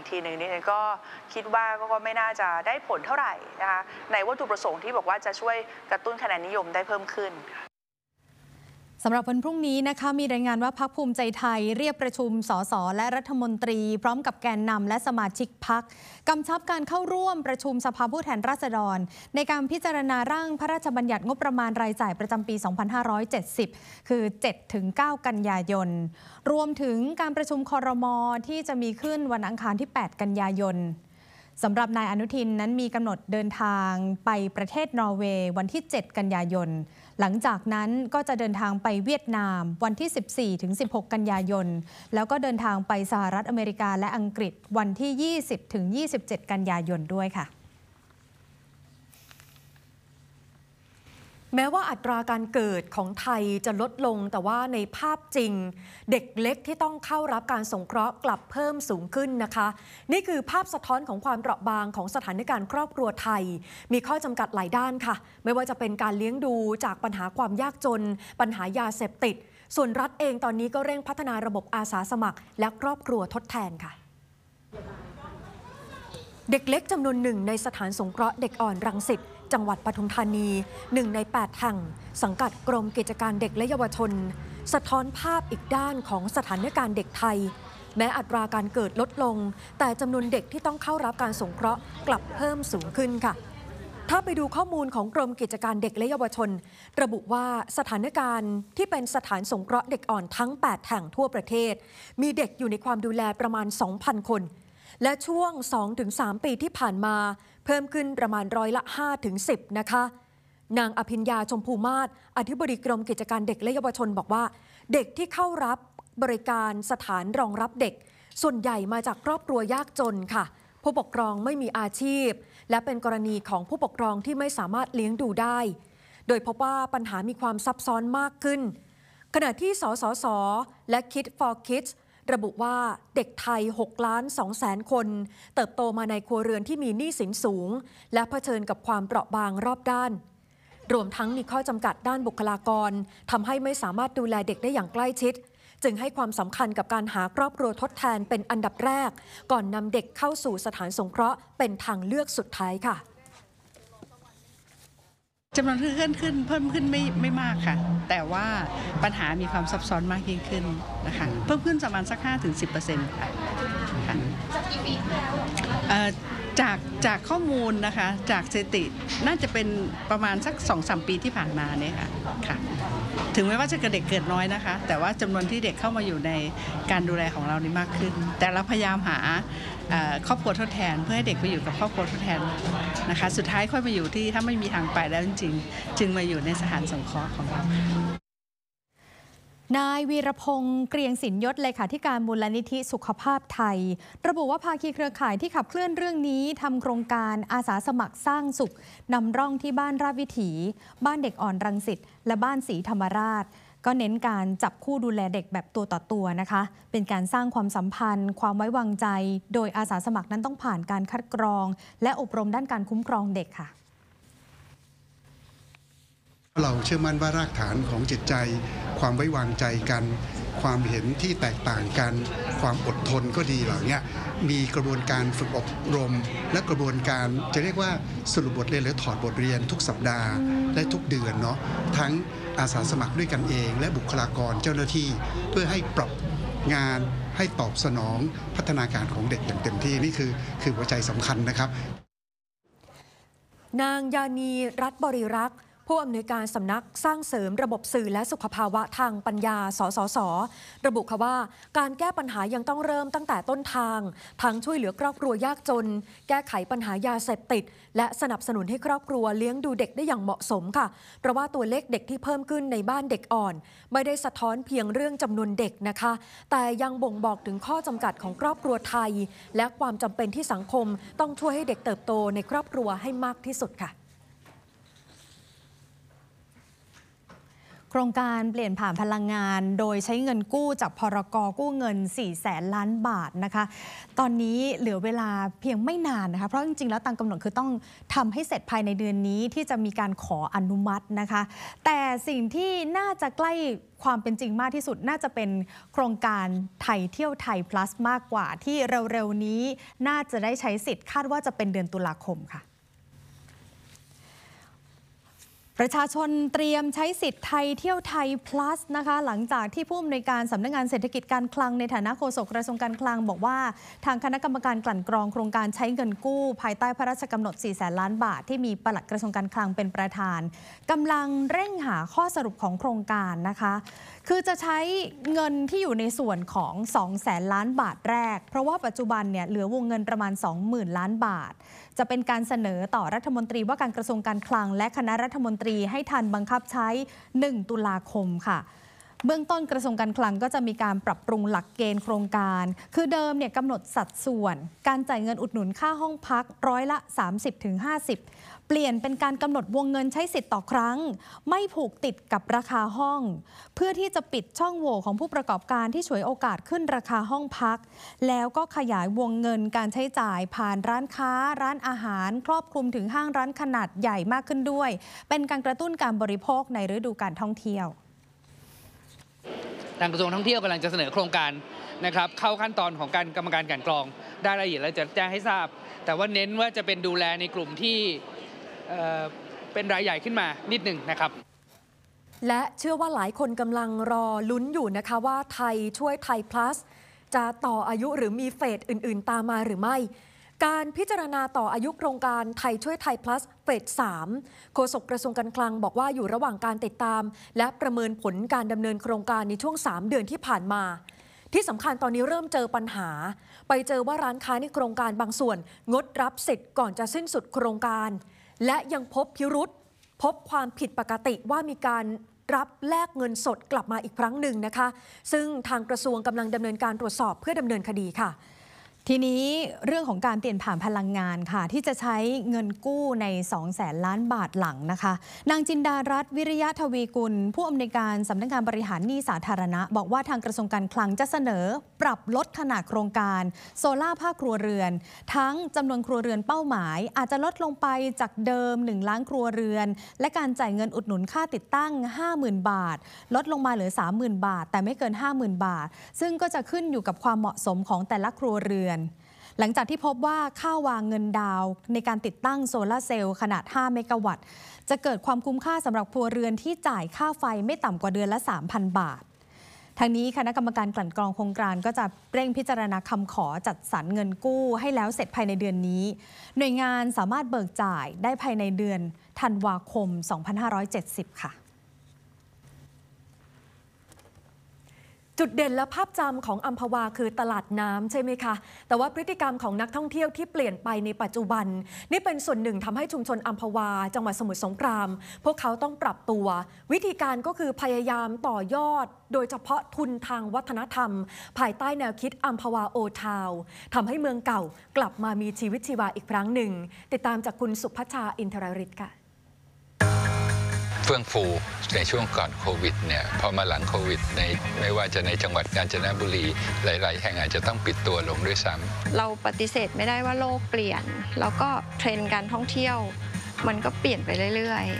กทีหนึ่งนี่ก็คิดว่าก็ไม่น่าจะได้ผลเท่าไหร่นะคะในวัตถุประสงค์ที่บอกว่าจะช่วยกระตุ้นคะแนนนิยมได้เพิ่มขึ้นสำหรับวันพรุ่งนี้นะคะมีรายงานว่าพรรคภูมิใจไทยเรียกประชุมสสและรัฐมนตรีพร้อมกับแกนนำและสมาชิกพรรคกำชับการเข้าร่วมประชุมสภาผู้แทนราษฎรในการพิจารณาร่างพระราชบัญญัติงบประมาณรายจ่ายประจำปี 2570 คือ 7-9 กันยายนรวมถึงการประชุมครม.ที่จะมีขึ้นวันอังคารที่ 8 กันยายนสำหรับนายอนุทินนั้นมีกำหนดเดินทางไปประเทศนอร์เวย์วันที่ 7 กันยายนหลังจากนั้นก็จะเดินทางไปเวียดนามวันที่ 14-16 กันยายนแล้วก็เดินทางไปสหรัฐอเมริกาและอังกฤษวันที่ 20-27 กันยายนด้วยค่ะแม้ว่าอัตราการเกิดของไทยจะลดลงแต่ว่าในภาพจริงเด็กเล็กที่ต้องเข้ารับการสงเคราะห์กลับเพิ่มสูงขึ้นนะคะนี่คือภาพสะท้อนของความเปราะบางของสถานการณ์ครอบครัวไทยมีข้อจำกัดหลายด้านค่ะไม่ว่าจะเป็นการเลี้ยงดูจากปัญหาความยากจนปัญหายาเสพติดส่วนรัฐเองตอนนี้ก็เร่งพัฒนาระบบอาสาสมัครและครอบครัวทดแทนค่ะเด็กเล็กจำนวนหนึ่งในสถานสงเคราะห์เด็กอ่อนรังสิตจังหวัดปทุมธานี1 ใน 8 แห่งสังกัดกรมกิจการเด็กและเยาวชนสะท้อนภาพอีกด้านของสถานการณ์เด็กไทยแม้อัตราการเกิดลดลงแต่จำนวนเด็กที่ต้องเข้ารับการสงเคราะห์กลับเพิ่มสูงขึ้นค่ะถ้าไปดูข้อมูลของกรมกิจการเด็กและเยาวชนระบุว่าสถานการณ์ที่เป็นสถานสงเคราะห์เด็กอ่อนทั้ง8แห่งทั่วประเทศมีเด็กอยู่ในความดูแลประมาณ 2,000 คนและช่วง 2-3 ปีที่ผ่านมาเพิ่มขึ้นประมาณ5-10%นะคะนางอภิญญาชมพูมาศอธิบดีกรมกิจการเด็กและเยาวชนบอกว่าเด็กที่เข้ารับบริการสถานรองรับเด็กส่วนใหญ่มาจากครอบครัวยากจนค่ะผู้ปกครองไม่มีอาชีพและเป็นกรณีของผู้ปกครองที่ไม่สามารถเลี้ยงดูได้โดยพบว่าปัญหามีความซับซ้อนมากขึ้นขณะที่สสสและ Kids for Kidsระบุว่าเด็กไทย6,200,000 คนเติบโตมาในครัวเรือนที่มีหนี้สินสูงและเผชิญกับความเปราะบางรอบด้านรวมทั้งมีข้อจำกัดด้านบุคลากรทำให้ไม่สามารถดูแลเด็กได้อย่างใกล้ชิดจึงให้ความสำคัญกับการหาครอบครัวทดแทนเป็นอันดับแรกก่อนนำเด็กเข้าสู่สถานสงเคราะห์เป็นทางเลือกสุดท้ายค่ะจำนวนที่เพิ่มขึ้นไม่มากค่ะแต่ว่าปัญหามีความซับซ้อนมากยิ่งขึ้นนะคะเพิ่มขึ้นประมาณสัก 5-10% ค่ะจากข้อมูลนะคะจากสถิติน่าจะเป็นประมาณสัก 2-3 ปีที่ผ่านมาเนี่ยค่ะถึงแม้ว่าจะเด็กเกิดน้อยนะคะแต่ว่าจำนวนที่เด็กเข้ามาอยู่ในการดูแลของเรานี่มากขึ้นแต่เราพยายามหาครอบครัวทดแทนเพื่อให้เด็กไปอยู่กับครอบครัวทดแทนนะคะสุดท้ายค่อยมาอยู่ที่ถ้าไม่มีทางไปแล้วจริงๆจึงมาอยู่ในสถานสงเคราะห์ของเรานายวีรพงษ์เกรียงสินยศเลขาธิการมูลนิธิสุขภาพไทยระบุว่าภาคีเครือข่ายที่ขับเคลื่อนเรื่องนี้ทำโครงการอาสาสมัครสร้างสุขนำร่องที่บ้านราชวิถีบ้านเด็กอ่อนรังสิตและบ้านศรีธรรมราชก็เน้นการจับคู่ดูแลเด็กแบบตัวต่อตัวนะคะเป็นการสร้างความสัมพันธ์ความไว้วางใจโดยอาสาสมัครนั้นต้องผ่านการคัดกรองและอบรมด้านการคุ้มครองเด็กค่ะเราเชื่อมั่นว่ารากฐานของจิตใจความไว้วางใจกันความเห็นที่แตกต่างกันความอดทนก็ดีเหล่านี้มีกระบวนการฝึกอบรมและกระบวนการจะเรียกว่าสรุปบทเรียนหรือถอดบทเรียนทุกสัปดาห์และทุกเดือนเนาะทั้งอาสาสมัครด้วยกันเองและบุคลากรเจ้าหน้าที่เพื่อให้ปรับงานให้ตอบสนองพัฒนาการของเด็กอย่างเต็มที่นี่คือหัวใจสำคัญนะครับนางยานีรัฐบริรักษ์ผู้อำนวยการสำนักสร้างเสริมระบบสื่อและสุขภาวะทางปัญญาสสส.ระบุค่ะว่าการแก้ปัญหายังต้องเริ่มตั้งแต่ต้นทางทั้งช่วยเหลือครอบครัวยากจนแก้ไขปัญหายาเสพติดและสนับสนุนให้ครอบครัวเลี้ยงดูเด็กได้อย่างเหมาะสมค่ะเพราะว่าตัวเลขเด็กที่เพิ่มขึ้นในบ้านเด็กอ่อนไม่ได้สะท้อนเพียงเรื่องจำนวนเด็กนะคะแต่ยังบ่งบอกถึงข้อจำกัดของครอบครัวไทยและความจำเป็นที่สังคมต้องช่วยให้เด็กเติบโตในครอบครัวให้มากที่สุดค่ะโครงการเปลี่ยนผ่านพลังงานโดยใช้เงินกู้จากพรก.กู้เงิน 400,000 ล้านบาทนะคะตอนนี้เหลือเวลาเพียงไม่นานนะคะเพราะจริงๆแล้วตามกำหนดคือต้องทำให้เสร็จภายในเดือนนี้ที่จะมีการขออนุมัตินะคะแต่สิ่งที่น่าจะใกล้ความเป็นจริงมากที่สุดน่าจะเป็นโครงการไทยเที่ยวไทย plus มากกว่าที่เร็วๆนี้น่าจะได้ใช้สิทธิ์คาดว่าจะเป็นเดือนตุลาคมค่ะประชาชนเตรียมใช้สิทธิ์ไทยเที่ยวไทย plus นะคะหลังจากที่ผู้อำนวยการสำนักงานเศรษฐกิจการคลังในฐานะโฆษกกระทรวงการคลังบอกว่าทางคณะกรรมการกลั่นกรองโครงการใช้เงินกู้ภายใต้พระราชกำหนด 400,000 ล้านบาทที่มีปลัดกระทรวงการคลังเป็นประธานกำลังเร่งหาข้อสรุปของโครงการนะคะคือจะใช้เงินที่อยู่ในส่วนของ 200,000 ล้านบาทแรกเพราะว่าปัจจุบันเนี่ยเหลือวงเงินประมาณ 20,000 ล้านบาทจะเป็นการเสนอต่อรัฐมนตรีว่าการกระทรวงการคลังและคณะรัฐมนตรีให้ทันบังคับใช้ 1 ตุลาคมค่ะเบื้องต้นกระทรวงการคลังก็จะมีการปรับปรุงหลักเกณฑ์โครงการคือเดิมเนี่ยกำหนดสัดส่วนการจ่ายเงินอุดหนุนค่าห้องพักร้อยละ 30-50 เปลี่ยนเป็นการกำหนดวงเงินใช้สิทธิ์ต่อครั้งไม่ผูกติดกับราคาห้องเพื่อที่จะปิดช่องโหว่ของผู้ประกอบการที่ฉวยโอกาสขึ้นราคาห้องพักแล้วก็ขยายวงเงินการใช้จ่ายผ่านร้านค้าร้านอาหารครอบคลุมถึงห้างร้านขนาดใหญ่มากขึ้นด้วยเป็นการกระตุ้นการบริโภคในฤดูการท่องเที่ยวทางกระทรวงท่องเที่ยวกำลังจะเสนอโครงการนะครับเข้าขั้นตอนของการกรรมการกลั่นกรองได้รายละเอียดแล้วจะแจ้งให้ทราบแต่ว่าเน้นว่าจะเป็นดูแลในกลุ่มที่เป็นรายใหญ่ขึ้นมานิดหนึ่งนะครับและเชื่อว่าหลายคนกำลังรอลุ้นอยู่นะคะว่าไทยช่วยไทย plus จะต่ออายุหรือมีเฟสอื่นๆตามมาหรือไม่การพิจารณาต่ออายุโครงการไทยช่วยไทย plus เฟส 3โฆษกกระทรวงการคลังบอกว่าอยู่ระหว่างการติดตามและประเมินผลการดำเนินโครงการในช่วง3 เดือนที่ผ่านมาที่สำคัญตอนนี้เริ่มเจอปัญหาไปเจอว่าร้านค้าในโครงการบางส่วนงดรับสิทธิ์ก่อนจะสิ้นสุดโครงการและยังพบพิรุษพบความผิดปกติว่ามีการรับแลกเงินสดกลับมาอีกครั้งหนึ่งนะคะซึ่งทางกระทรวงกำลังดำเนินการตรวจสอบเพื่อดำเนินคดีค่ะทีนี้เรื่องของการเปลี่ยนผ่านพลังงานค่ะที่จะใช้เงินกู้ใน 200,000 ล้านบาทหลังนะคะนางจินดารัตน์วิริยะทวีกุลผู้อำนวยการสำนักงานบริหารหนี้สาธารณะบอกว่าทางกระทรวงการคลังจะเสนอปรับลดขนาดโครงการโซล่าภาคครัวเรือนทั้งจำนวนครัวเรือนเป้าหมายอาจจะลดลงไปจากเดิม1 ล้านครัวเรือนและการจ่ายเงินอุดหนุนค่าติดตั้ง 50,000 บาทลดลงมาเหลือ 30,000 บาทแต่ไม่เกิน 50,000 บาทซึ่งก็จะขึ้นอยู่กับความเหมาะสมของแต่ละครัวเรือนหลังจากที่พบว่าค่าวางเงินดาวในการติดตั้งโซลาร์เซลล์ขนาด 5 เมกะวัตต์ จะเกิดความคุ้มค่าสำหรับครัวเรือนที่จ่ายค่าไฟไม่ต่ำกว่าเดือนละ 3,000 บาท ทางนี้คณะกรรมการกลั่นกรองโครงการก็จะเร่งพิจารณาคำขอจัดสรรเงินกู้ให้แล้วเสร็จภายในเดือนนี้ หน่วยงานสามารถเบิกจ่ายได้ภายในเดือนธันวาคม 2570 ค่ะจุดเด่นและภาพจำของอัมพวาคือตลาดน้ำใช่ไหมคะแต่ว่าพฤติกรรมของนักท่องเที่ยวที่เปลี่ยนไปในปัจจุบันนี่เป็นส่วนหนึ่งทำให้ชุมชนอัมพวาจังหวัดสมุทรสงครามพวกเขาต้องปรับตัววิธีการก็คือพยายามต่อยอดโดยเฉพาะทุนทางวัฒนธรรมภายใต้แนวคิดอัมพวาโอทาวน์ทำให้เมืองเก่ากลับมามีชีวิตชีวาอีกครั้งหนึ่งติดตามจากคุณสุพัชชาอินทรฤทธิ์ค่ะเฟื่องฟูในช่วงก่อนโควิดเนี่ยพอมาหลังโควิดไม่ว่าจะในจังหวัดกาญจนบุรีหลายๆแห่งอาจจะต้องปิดตัวลงด้วยซ้ำเราปฏิเสธไม่ได้ว่าโลกเปลี่ยนแล้วก็เทรนด์การท่องเที่ยวมันก็เปลี่ยนไปเรื่อย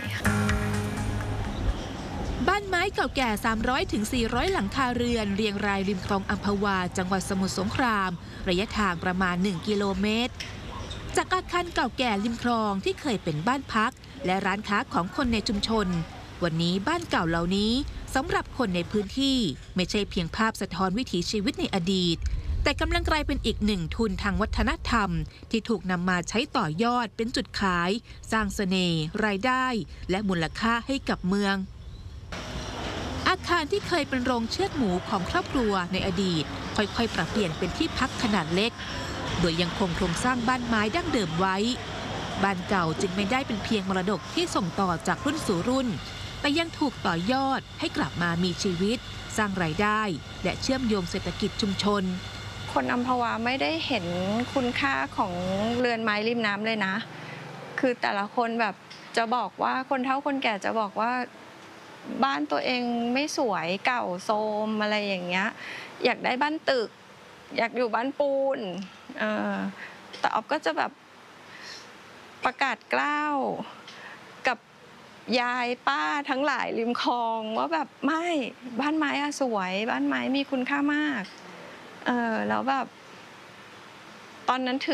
ๆบ้านไม้เก่าแก่300 ถึง 400 หลังคาเรือนเรียงรายริมคลองอัมพวาจังหวัดสมุทรสงครามระยะทางประมาณ1 กิโลเมตรจากอาคารเก่าแก่ริมคลองที่เคยเป็นบ้านพักและร้านค้าของคนในชุมชนวันนี้บ้านเก่าเหล่านี้สำหรับคนในพื้นที่ไม่ใช่เพียงภาพสะท้อนวิถีชีวิตในอดีตแต่กำลังกลายเป็นอีกหนึ่งทุนทางวัฒนธรรมที่ถูกนำมาใช้ต่อยอดเป็นจุดขายสร้างเสน่ห์รายได้และมูลค่าให้กับเมืองอาคารที่เคยเป็นโรงเชือดหมูของครอบครัวในอดีตค่อยๆปรับเปลี่ยนเป็นที่พักขนาดเล็กโดยยังคงโครงสร้างบ้านไม้ดั้งเดิมไว้บ้านเก่าจึงไม่ได้เป็นเพียงมรดกที่ส่งต่อจากรุ่นสู่รุ่นแต่ยังถูกต่อยอดให้กลับมามีชีวิตสร้างรายได้และเชื่อมโยงเศรษฐกิจชุมชนคนอัมพวาไม่ได้เห็นคุณค่าของเรือนไม้ริมน้ำเลยนะคือแต่ละคนแบบจะบอกว่าคนเฒ่าคนแก่จะบอกว่าบ้านตัวเองไม่สวยเก่าโทรมอะไรอย่างเงี้ยอยากได้บ้านตึกอยากอยู่บ้านปูนแต่ออฟก็จะแบบประกาศกล้าวกับยายป้าทั้งหลายริมคลองว่าแบบไม่บ้านไม้อะสวยบ้านไม้มีคุณค่ามากแล้วแบบตอนนั้น